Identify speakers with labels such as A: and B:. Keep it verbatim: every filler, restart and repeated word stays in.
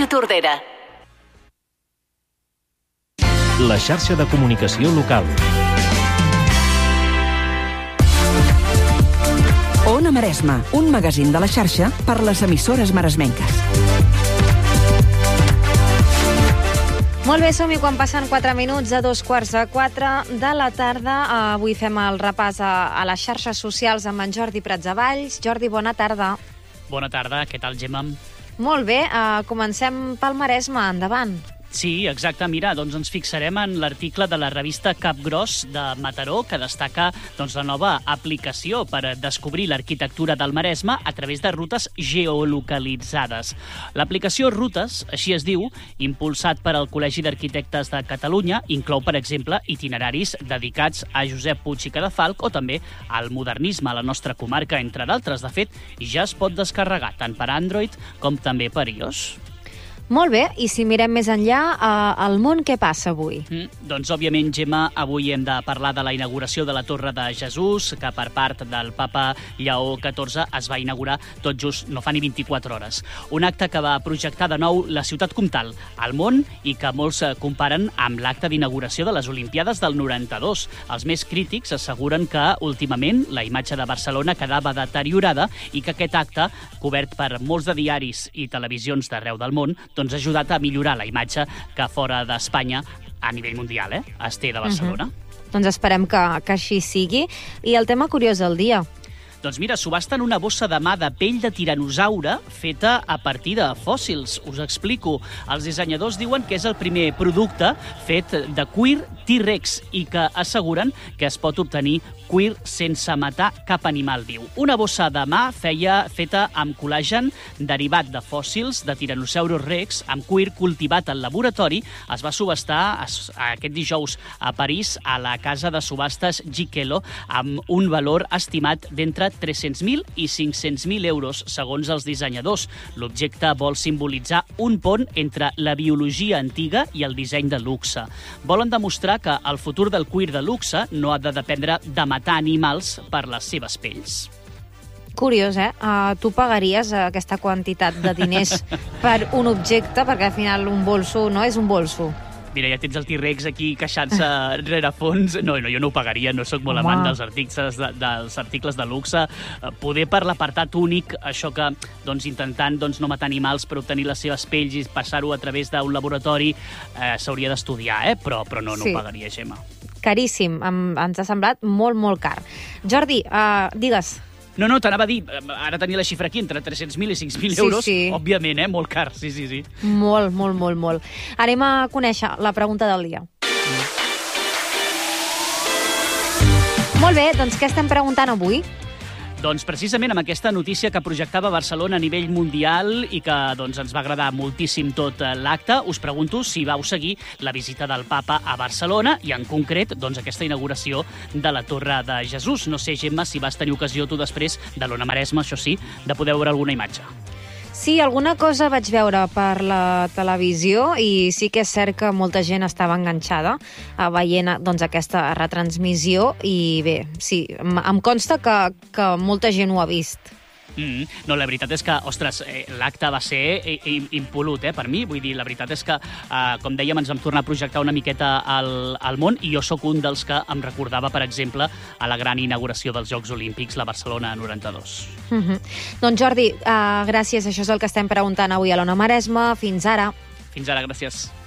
A: Ràdio Tordera.
B: La xarxa de comunicació local.
C: Ona Maresme, un magazín de la xarxa per les emissores maresmenques.
D: Molt bé, som-hi quan passen quatre minuts a dos quarts de quatre de la tarda. Avui fem el repàs a, a les xarxes socials amb en Jordi Pratsavalls. Jordi, bona tarda.
E: Bona tarda, què tal, Gemma?
D: Molt bé, uh, comencem pel Maresme, endavant.
E: Sí, exacte. Mira, doncs ens fixarem en l'article de la revista Capgròs de Mataró, que destaca doncs, la nova aplicació per descobrir l'arquitectura del Maresme a través de rutes geolocalitzades. L'aplicació Rutes, així es diu, impulsat per al Col·legi d'Arquitectes de Catalunya, inclou, per exemple, itineraris dedicats a Josep Puig i Cadafalch o també al modernisme a la nostra comarca, entre d'altres. De fet, ja es pot descarregar tant per Android com també per iOS.
D: Molt bé, i si mirem més enllà, eh, el món què passa avui?
E: Mm, doncs, òbviament, Gemma, avui hem de parlar de la inauguració de la Torre de Jesús, que per part del papa Lleó catorze es va inaugurar tot just, no fa ni vint-i-quatre hores. Un acte que va projectar de nou la ciutat comtal al món i que molts comparen amb l'acte d'inauguració de les Olimpiades del noranta-dos. Els més crítics asseguren que, últimament, la imatge de Barcelona quedava deteriorada i que aquest acte, cobert per molts de diaris i televisions d'arreu del món, doncs ha ajudat a millorar la imatge que fora d'Espanya a nivell mundial, eh? es té de Barcelona.
D: Uh-huh. Doncs esperem que, que així sigui. I el tema curiós del dia?
E: Doncs mira, subhasten una bossa de mà de pell de tiranosaure feta a partir de fòssils. Us explico. Els dissenyadors diuen que és el primer producte fet de cuir T-Rex i que asseguren que es pot obtenir cuir sense matar cap animal viu. Una bossa de mà feia, feta amb col·lagen derivat de fòssils de Tyrannosaurus Rex amb cuir cultivat al laboratori es va subhastar aquest dijous a París a la casa de subhastes Gikelo amb un valor estimat d'entre tres-cents mil i cinc-cents mil euros, segons els dissenyadors. L'objecte vol simbolitzar un pont entre la biologia antiga i el disseny de luxe. Volen demostrar que el futur del cuir de luxe no ha de dependre de matar animals per les seves pells.
D: Curiós, eh? Uh, tu pagaries aquesta quantitat de diners per un objecte, perquè al final un bolso no és un bolso.
E: Mira, ja tens el T-Rex aquí queixant-se rere fons. No, no, jo no ho pagaria, no sóc molt
D: Home.
E: amant dels articles de, dels articles de luxe. Poder per l'apartat únic, això que doncs, intentant doncs, no matar animals per obtenir les seves pells i passar-ho a través d'un laboratori, eh, s'hauria d'estudiar, eh? però, però no, no
D: Sí.
E: ho pagaria, Gemma.
D: Caríssim, em, ens ha semblat molt, molt car. Jordi, uh, digues.
E: No, no, t'anava a dir, ara tenia la xifra aquí, entre tres-cents mil i cinc mil
D: Sí,
E: euros,
D: sí.
E: òbviament, eh? molt car, sí, sí, sí.
D: Molt, molt, molt, molt. Anem a conèixer la pregunta del dia.
E: Mm.
D: Molt bé, doncs què estem preguntant avui?
E: Doncs precisament amb aquesta notícia que projectava Barcelona a nivell mundial i que doncs, ens va agradar moltíssim tot l'acte, us pregunto si vau seguir la visita del papa a Barcelona i en concret doncs, aquesta inauguració de la Torre de Jesús. No sé, Gemma, si vas tenir ocasió tu després de l'Ona Maresme, això sí, de poder veure alguna imatge.
D: Sí, alguna cosa vaig veure per la televisió i sí que és cert que molta gent estava enganxada a veient doncs, aquesta retransmissió i bé, sí, em, em consta que, que molta gent ho ha vist.
E: Mm, no, la veritat és que, ostres, eh, l'acte va ser impolut, eh, per mi. Vull dir, la veritat és que, eh, com dèiem, ens vam tornar a projectar una miqueta al, al món i jo sóc un dels que em recordava, per exemple, a la gran inauguració dels Jocs Olímpics, la Barcelona noranta-dos.
D: Mm-hmm. Doncs Jordi, uh, gràcies. Això és el que estem preguntant avui a l'Ona Maresme. Fins ara.
E: Fins ara, gràcies.